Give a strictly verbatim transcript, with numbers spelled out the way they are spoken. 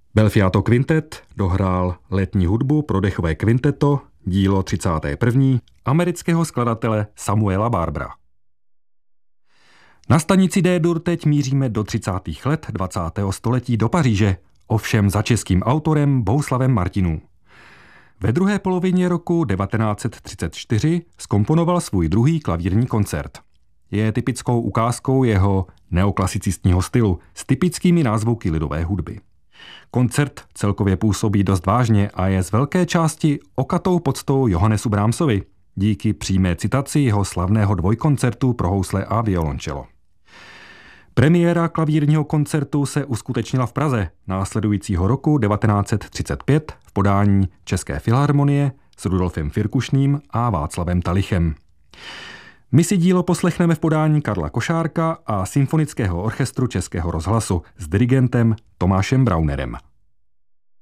Belfiato Quintet dohrál letní hudbu pro dechové kvinteto, dílo třicáté první amerického skladatele Samuela Barbera. Na stanici D-dur teď míříme do třicátých let dvacátého století do Paříže, ovšem za českým autorem Bohuslavem Martinů. Ve druhé polovině roku devatenáct set třicet čtyři zkomponoval svůj druhý klavírní koncert. Je typickou ukázkou jeho neoklasicistního stylu s typickými názvuky lidové hudby. Koncert celkově působí dost vážně a je z velké části okatou poctou Johannesu Brahmsovi, díky přímé citaci jeho slavného dvojkoncertu pro housle a violoncello. Premiéra klavírního koncertu se uskutečnila v Praze následujícího roku devatenáct set třicet pět v podání České filharmonie s Rudolfem Firkušným a Václavem Talichem. My si dílo poslechneme v podání Karla Košárka a Symfonického orchestru Českého rozhlasu s dirigentem Tomášem Braunerem.